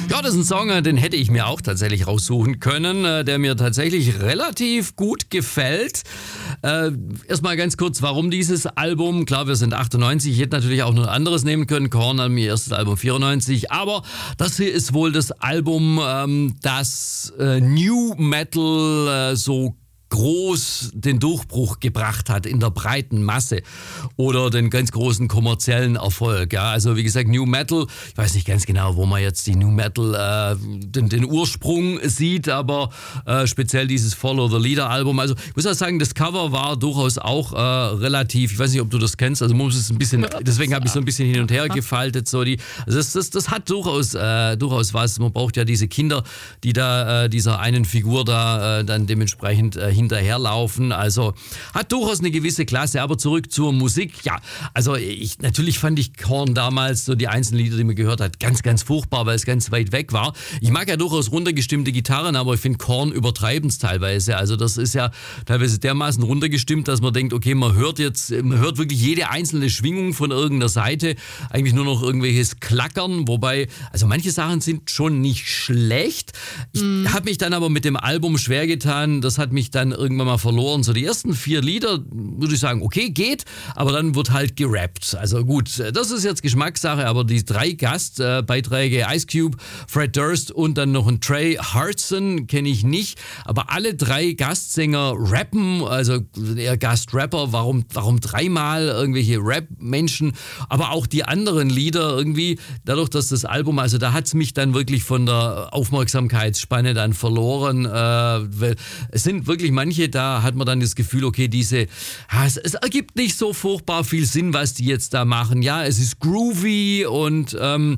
Ja, das ist ein Song, den hätte ich mir auch tatsächlich raussuchen können, der mir tatsächlich relativ gut gefällt. Erstmal ganz kurz, warum dieses Album? Klar, wir sind 98, ich hätte natürlich auch noch ein anderes nehmen können. Korn haben ihr erstes Album 94, aber das hier ist wohl das Album, das New Metal so groß den Durchbruch gebracht hat in der breiten Masse oder den ganz großen kommerziellen Erfolg. Ja, also wie gesagt, New Metal, ich weiß nicht ganz genau, wo man jetzt die New Metal, den Ursprung sieht, aber speziell dieses Follow the Leader Album. Also ich muss auch sagen, das Cover war durchaus auch relativ, ich weiß nicht, ob du das kennst, also muss es ein bisschen, deswegen habe ich so ein bisschen hin und her gefaltet. So das hat durchaus was. Man braucht ja diese Kinder, die da dieser einen Figur da dann dementsprechend hinterherlaufen. Also hat durchaus eine gewisse Klasse, aber zurück zur Musik. Ja, also natürlich fand ich Korn damals, so die einzelnen Lieder, die man gehört hat, ganz, ganz furchtbar, weil es ganz weit weg war. Ich mag ja durchaus runtergestimmte Gitarren, aber ich finde Korn übertreiben es teilweise. Also das ist ja teilweise dermaßen runtergestimmt, dass man denkt, okay, man hört wirklich jede einzelne Schwingung von irgendeiner Seite, eigentlich nur noch irgendwelches Klackern, wobei, also manche Sachen sind schon nicht schlecht. Ich habe mich dann aber mit dem Album schwer getan, das hat mich dann irgendwann mal verloren. So die ersten 4 Lieder, würde ich sagen, okay, geht, aber dann wird halt gerappt. Also gut, das ist jetzt Geschmackssache, aber die 3 Gastbeiträge, Ice Cube, Fred Durst und dann noch ein Trey Hardson, kenne ich nicht, aber alle 3 Gastsänger rappen, also eher Gastrapper, warum 3-mal irgendwelche Rap-Menschen, aber auch die anderen Lieder irgendwie, dadurch, dass das Album, also da hat es mich dann wirklich von der Aufmerksamkeitsspanne dann verloren, weil es sind wirklich manche, da hat man dann das Gefühl, okay, es ergibt nicht so furchtbar viel Sinn, was die jetzt da machen. Ja, es ist groovy und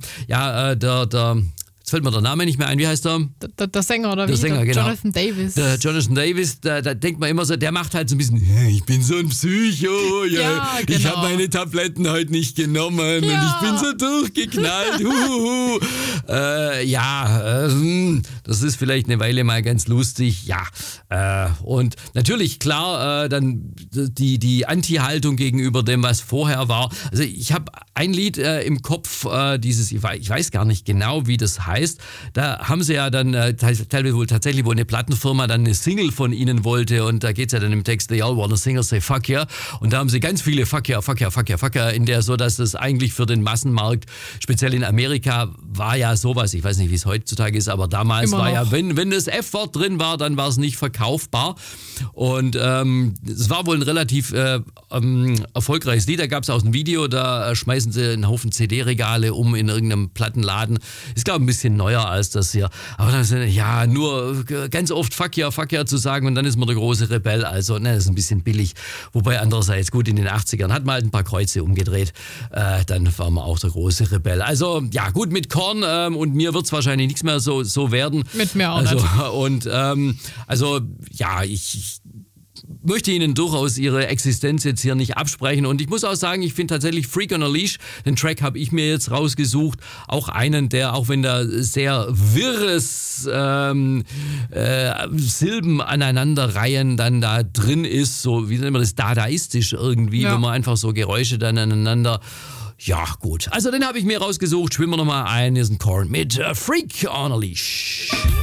jetzt fällt mir der Name nicht mehr ein, wie heißt er? Der Sänger, oder wie? Der Sänger, genau. Jonathan Davis. Der Jonathan Davis, da denkt man immer so, der macht halt so ein bisschen, ich bin so ein Psycho, Ja, genau. Ich habe meine Tabletten heute nicht genommen und ich bin so durchgeknallt. Das ist vielleicht eine Weile mal ganz lustig, ja. Und natürlich, klar, dann die Anti-Haltung gegenüber dem, was vorher war. Also ich habe ein Lied im Kopf, ich weiß gar nicht genau, wie das heißt. Da haben sie ja dann teilweise wohl tatsächlich, wo eine Plattenfirma dann eine Single von ihnen wollte und da geht es ja dann im Text, they all wanna sing, say fuck yeah. Und da haben sie ganz viele fuck yeah, fuck yeah, fuck yeah, fuck yeah in der, so dass das eigentlich für den Massenmarkt, speziell in Amerika, war ja sowas, ich weiß nicht, wie es heutzutage ist, aber damals war ja, wenn das F-Wort drin war, dann war es nicht verkaufbar. Und es war wohl ein relativ erfolgreiches Lied, da gab es auch ein Video, da schmeißen sie einen Haufen CD-Regale um in irgendeinem Plattenladen. Ist, glaube ich, ein bisschen neuer als das hier. Aber dann sind nur ganz oft fuck yeah zu sagen und dann ist man der große Rebell. Also, das ist ein bisschen billig. Wobei andererseits, gut, in den 80ern hat man halt ein paar Kreuze umgedreht. Dann war man auch der große Rebell. Also, ja, gut, mit Korn und mir wird es wahrscheinlich nichts mehr so werden. Mit mir auch nicht. Und, ich möchte Ihnen durchaus Ihre Existenz jetzt hier nicht absprechen. Und ich muss auch sagen, ich finde tatsächlich Freak on a Leash, den Track habe ich mir jetzt rausgesucht, auch einen, der, auch wenn da sehr wirres Silben aneinanderreihen dann da drin ist, so wie nennt man das, dadaistisch irgendwie, wenn man einfach so Geräusche dann aneinander. Ja, gut. Also den habe ich mir rausgesucht. Spielen wir nochmal ein. Hier ist ein Korn mit Freak on a Leash.